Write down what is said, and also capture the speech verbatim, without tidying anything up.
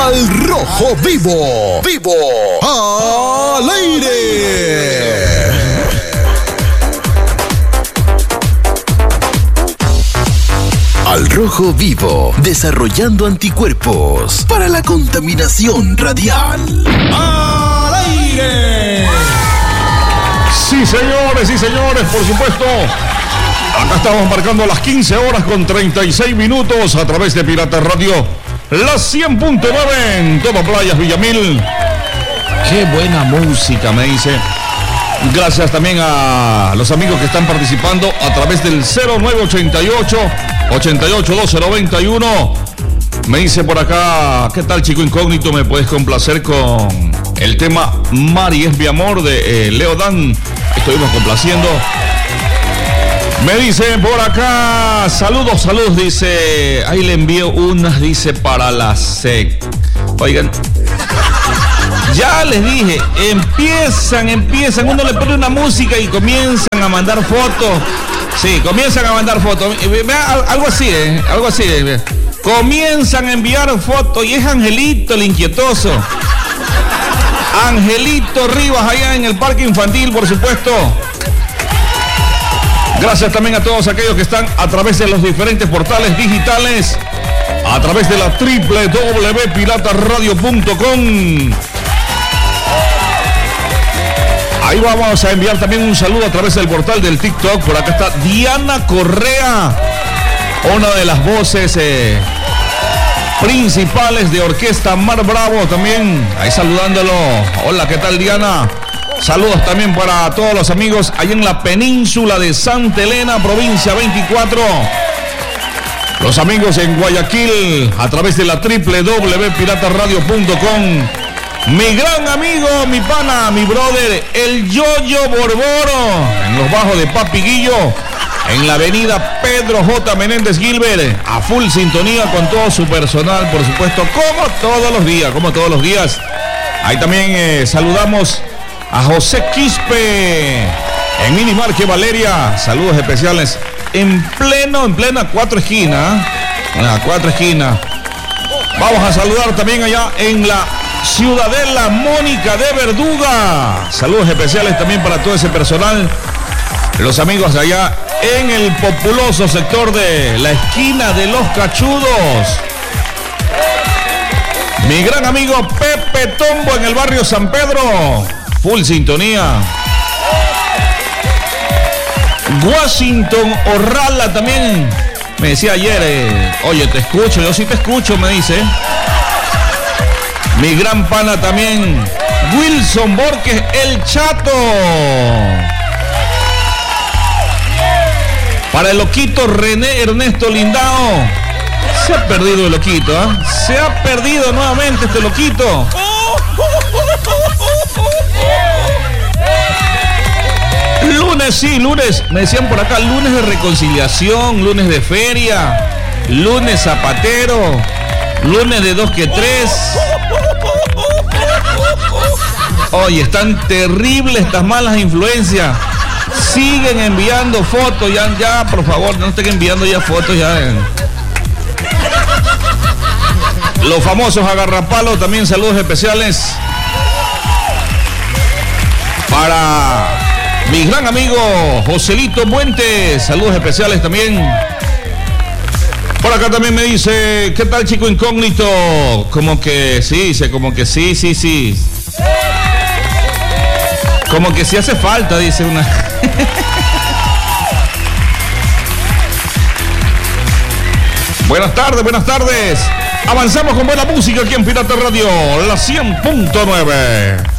Al Rojo Vivo. Vivo. Al aire. Al Rojo Vivo, desarrollando anticuerpos para la contaminación radial. ¡Al aire! Sí, señores, sí, señores, por supuesto. Acá estamos marcando las quince horas con treinta y seis minutos a través de Pirata Radio. Las cien punto nueve en todo Playas Villamil. Qué buena música, me dice. Gracias también a los amigos que están participando a través del cero nueve ochenta y ocho, ochenta y ocho, doce noventa y uno. Me dice por acá, ¿qué tal, chico incógnito? ¿Me puedes complacer con el tema Mari es mi amor de eh, Leo Dan? Estuvimos complaciendo. Me dice por acá, saludos, saludos, dice, ahí le envío unas, dice, para la sec. Oigan, ya les dije, empiezan, empiezan, uno le pone una música y comienzan a mandar fotos. Sí, comienzan a mandar fotos. Algo así, ¿eh? Algo así. ¿eh? Comienzan a enviar fotos y es Angelito el inquietoso. Angelito Rivas allá en el parque infantil, por supuesto. Gracias también a todos aquellos que están a través de los diferentes portales digitales, a través de la doble u doble u doble u punto pirata radio punto com. Ahí vamos a enviar también un saludo a través del portal del TikTok. Por acá está Diana Correa, una de las voces eh, principales de Orquesta Mar Bravo también. Ahí saludándolo. Hola, ¿qué tal, Diana? Saludos también para todos los amigos allá en la península de Santa Elena, provincia veinticuatro. Los amigos en Guayaquil, a través de la doble u doble u doble u punto pirata radio punto com. Mi gran amigo, mi pana, mi brother, el Yoyo Borboro, en los bajos de Papi Guillo, en la avenida Pedro J. Menéndez Gilbert, a full sintonía con todo su personal, por supuesto, como todos los días, como todos los días. Ahí también eh, saludamos a José Quispe, en Minimarque Valeria, saludos especiales, en pleno, en plena cuatro esquinas, en la cuatro esquinas. Vamos a saludar también allá en la Ciudadela Mónica de Verduga. Saludos especiales también para todo ese personal. Los amigos de allá en el populoso sector de la esquina de Los Cachudos. Mi gran amigo Pepe Tombo en el barrio San Pedro. Full sintonía. Washington Orrala también. Me decía ayer, eh, oye, te escucho, yo sí te escucho, me dice. Mi gran pana también, Wilson Borges, el Chato. Para el loquito René Ernesto Lindao. Se ha perdido el loquito, ¿eh? Se ha perdido nuevamente este loquito. Lunes, sí, lunes, me decían por acá, lunes de reconciliación, lunes de feria, lunes zapatero, lunes de dos que tres. Oye, están terribles estas malas influencias. Siguen enviando fotos, ya, ya, por favor, no estén enviando ya fotos, ya. Los famosos agarrapalos, también saludos especiales para mi gran amigo Joselito Muentes, saludos especiales también. Por acá también me dice, ¿qué tal, chico incógnito? Como que sí, dice, como que sí, sí, sí. Como que sí hace falta, dice una. Buenas tardes, buenas tardes. Avanzamos con buena música aquí en Pirata Radio, la cien punto nueve.